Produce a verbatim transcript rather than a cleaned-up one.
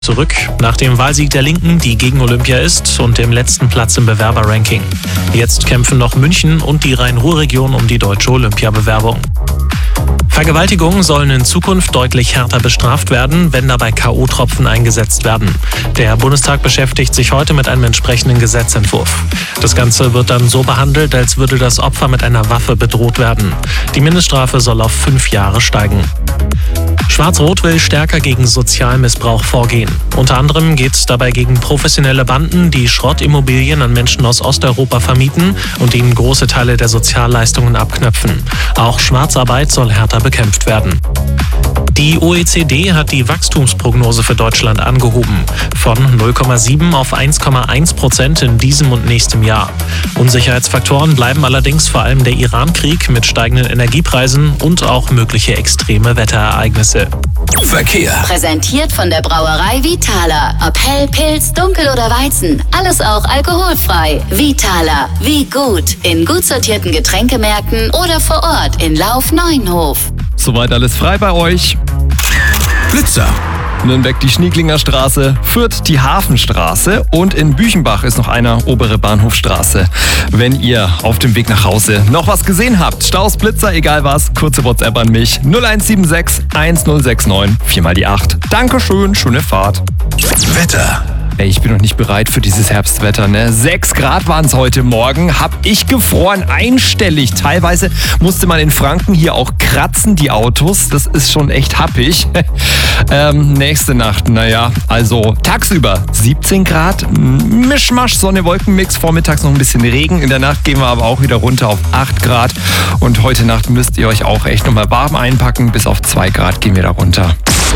Zurück nach dem Wahlsieg der Linken, die gegen Olympia ist, und dem letzten Platz im Bewerberranking. Jetzt kämpfen noch München und die Rhein-Ruhr-Region um die deutsche Olympiabewerbung. Vergewaltigungen sollen in Zukunft deutlich härter bestraft werden, wenn dabei K O-Tropfen eingesetzt werden. Der Bundestag beschäftigt sich heute mit einem entsprechenden Gesetzentwurf. Das Ganze wird dann so behandelt, als würde das Opfer mit einer Waffe bedroht werden. Die Mindeststrafe soll auf fünf Jahre steigen. Schwarz-Rot will stärker gegen Sozialmissbrauch vorgehen. Unter anderem geht es dabei gegen professionelle Banden, die Schrottimmobilien an Menschen aus Osteuropa vermieten und ihnen große Teile der Sozialleistungen abknöpfen. Auch Schwarzarbeit soll härter bekämpft werden. Die O E C D hat die Wachstumsprognose für Deutschland angehoben. Von null Komma sieben auf eins Komma eins Prozent in diesem und nächstem Jahr. Unsicherheitsfaktoren bleiben allerdings vor allem der Iran-Krieg mit steigenden Energiepreisen und auch mögliche extreme Wetterereignisse. Verkehr. Präsentiert von der Brauerei Vitala. Ob hell, Pilz, dunkel oder Weizen. Alles auch alkoholfrei. Vitala. Wie gut. In gut sortierten Getränkemärkten oder vor Ort in Lauf-Neuenhof. Soweit alles frei bei euch. Blitzer. Nürnberg die Schnieglinger Straße, Fürth die Hafenstraße und in Büchenbach ist noch eine obere Bahnhofstraße. Wenn ihr auf dem Weg nach Hause noch was gesehen habt, Staus, Blitzer, egal was, kurze WhatsApp an mich null eins sieben sechs eins null sechs neun vier mal die acht. Dankeschön, schöne Fahrt. Wetter. Ey, ich bin noch nicht bereit für dieses Herbstwetter, ne? Sechs Grad waren es heute Morgen, hab ich gefroren, einstellig. Teilweise musste man in Franken hier auch kratzen, die Autos. Das ist schon echt happig. ähm, nächste Nacht, naja, also tagsüber siebzehn Grad, Mischmasch, Sonne, Wolkenmix, vormittags noch ein bisschen Regen. In der Nacht gehen wir aber auch wieder runter auf acht Grad. Und heute Nacht müsst ihr euch auch echt nochmal warm einpacken. Bis auf zwei Grad gehen wir da runter.